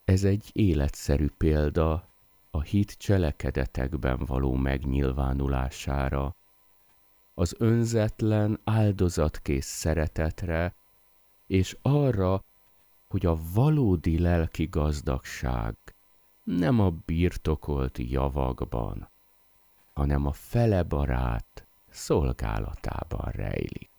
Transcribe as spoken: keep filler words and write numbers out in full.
Ez egy életszerű példa a hit cselekedetekben való megnyilvánulására, az önzetlen, áldozatkész szeretetre, és arra, hogy a valódi lelki gazdagság nem a birtokolt javakban, hanem a felebarát szolgálatában rejlik.